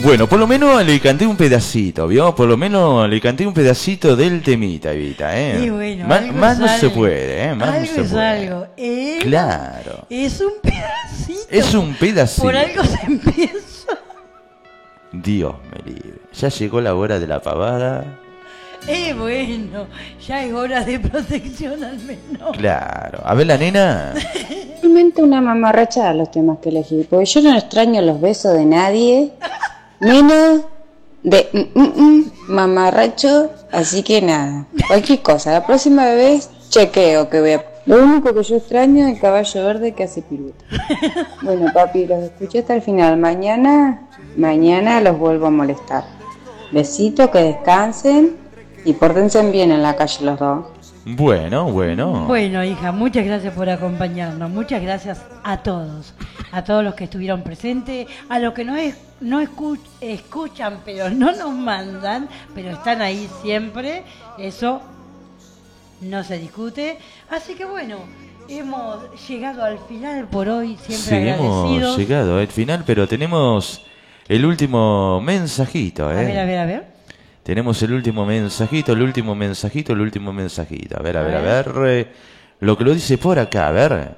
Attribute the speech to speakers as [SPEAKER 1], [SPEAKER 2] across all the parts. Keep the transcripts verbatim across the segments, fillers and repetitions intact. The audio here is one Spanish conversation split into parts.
[SPEAKER 1] Bueno, por lo menos le canté un pedacito, ¿vio? Por lo menos le canté un pedacito del temita, Evita, ¿eh?
[SPEAKER 2] Sí, bueno,
[SPEAKER 1] más
[SPEAKER 2] algo
[SPEAKER 1] más no
[SPEAKER 2] es
[SPEAKER 1] se
[SPEAKER 2] algo.
[SPEAKER 1] puede, ¿eh? Más
[SPEAKER 2] Algo
[SPEAKER 1] no se
[SPEAKER 2] es
[SPEAKER 1] puede.
[SPEAKER 2] algo. Eh,
[SPEAKER 1] Claro.
[SPEAKER 2] Es un pedacito.
[SPEAKER 1] Es un pedacito.
[SPEAKER 2] Por algo se empieza.
[SPEAKER 1] Dios me libre. Ya llegó la hora de la pavada.
[SPEAKER 2] Eh, bueno, ya es hora de protección al menos.
[SPEAKER 1] Claro. A ver, la nena.
[SPEAKER 3] Realmente una mamarracha los temas que elegí, porque yo no extraño los besos de nadie, menos de mm, mm, mm, mamarracho, así que nada, cualquier cosa, la próxima vez chequeo que voy a... Lo único que yo extraño es el caballo verde que hace pirueta. Bueno, papi, los escuché hasta el final. Mañana, mañana los vuelvo a molestar. Besitos, que descansen y pórtense bien en la calle los dos.
[SPEAKER 1] Bueno, bueno.
[SPEAKER 2] Bueno, hija, muchas gracias por acompañarnos. Muchas gracias a todos. A todos los que estuvieron presentes, a los que no, es, no escuch, escuchan, pero no nos mandan, pero están ahí siempre. Eso no se discute. Así que bueno, hemos llegado al final por hoy. Siempre
[SPEAKER 1] Sí,
[SPEAKER 2] agradecidos.
[SPEAKER 1] hemos llegado al final, pero tenemos el último mensajito, ¿eh?
[SPEAKER 2] A ver, a ver, a ver.
[SPEAKER 1] Tenemos el último mensajito, el último mensajito, el último mensajito. A ver, a,
[SPEAKER 2] A
[SPEAKER 1] ver, a
[SPEAKER 2] ver.
[SPEAKER 1] ver. eh, lo que lo dice por acá, a ver.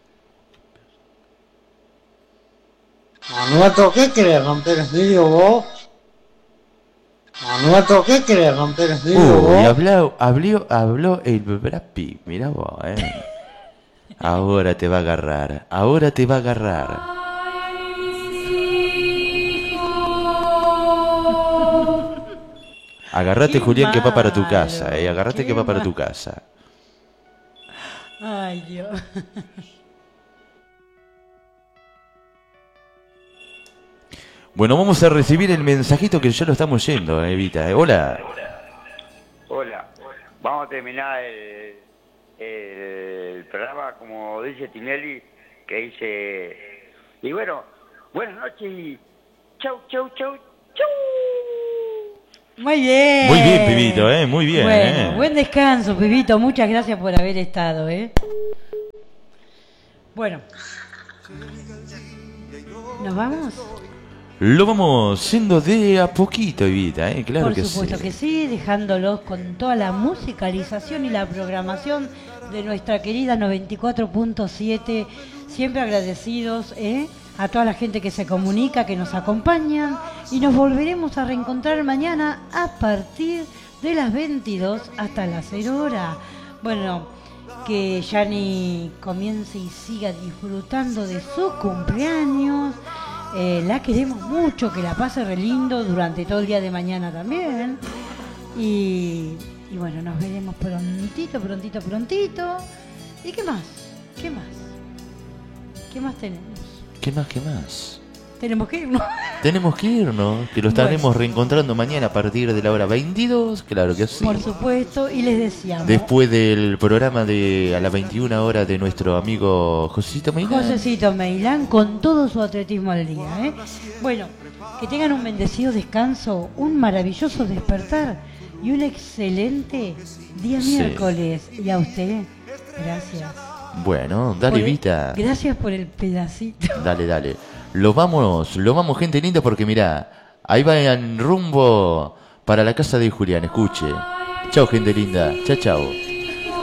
[SPEAKER 4] Manuato, ¿qué querés romper el vidrio vos? Manuato, ¿qué querés romper el vidrio
[SPEAKER 1] Uy,
[SPEAKER 4] vos?
[SPEAKER 1] habló, habló, habló el Brad Pitt, mirá vos, eh. Ahora te va a agarrar, ahora te va a agarrar. Agarrate,
[SPEAKER 2] Qué
[SPEAKER 1] Julián, que va para tu
[SPEAKER 2] malo,
[SPEAKER 1] casa, eh. Agarrate
[SPEAKER 2] qué
[SPEAKER 1] que va para
[SPEAKER 2] malo.
[SPEAKER 1] tu casa.
[SPEAKER 2] Ay, Dios.
[SPEAKER 1] Bueno, vamos a recibir el mensajito que ya lo estamos yendo, eh, Evita. eh. Hola.
[SPEAKER 5] Hola, vamos a terminar el, el programa como dice Tinelli, que dice, y bueno, buenas noches y chau, chau, chau, chau.
[SPEAKER 2] Muy bien.
[SPEAKER 1] Muy bien, Pibito, eh, muy bien,
[SPEAKER 2] Bueno,
[SPEAKER 1] eh.
[SPEAKER 2] buen descanso, Pibito. Muchas gracias por haber estado, ¿eh? Bueno. ¿Nos vamos?
[SPEAKER 1] Lo vamos yendo de a poquito, Evita, eh. Claro
[SPEAKER 2] Por
[SPEAKER 1] que
[SPEAKER 2] supuesto
[SPEAKER 1] sí.
[SPEAKER 2] que sí, dejándolos con toda la musicalización y la programación de nuestra querida noventa y cuatro punto siete. Siempre agradecidos, ¿eh? A toda la gente que se comunica, que nos acompañan, y nos volveremos a reencontrar mañana a partir de las veintidós hasta las cero hora. Bueno, que Yani comience y siga disfrutando de su cumpleaños. Eh, la queremos mucho, que la pase re lindo durante todo el día de mañana también. Y, y bueno, nos veremos prontito, prontito, prontito. ¿Y qué más? ¿Qué más? ¿Qué más tenemos?
[SPEAKER 1] ¿Qué más, qué más?
[SPEAKER 2] Tenemos que irnos.
[SPEAKER 1] Tenemos que irnos, que lo estaremos reencontrando mañana a partir de la hora veintidós, claro que sí.
[SPEAKER 2] Por supuesto, y les decíamos.
[SPEAKER 1] Después del programa de a las veintiuna horas de nuestro amigo Josecito Meilán.
[SPEAKER 2] Josecito Meilán con todo su atletismo al día, ¿eh? Bueno, que tengan un bendecido descanso, un maravilloso despertar y un excelente día
[SPEAKER 1] Sí.
[SPEAKER 2] miércoles. Y a usted, gracias.
[SPEAKER 1] Bueno, dale,
[SPEAKER 2] Por el-
[SPEAKER 1] Vita.
[SPEAKER 2] Gracias por el pedacito.
[SPEAKER 1] Dale, dale. Lo vamos, lo vamos, gente linda, porque mirá, ahí va en rumbo para la casa de Julián, escuche. Chao, gente linda. Chao, chao.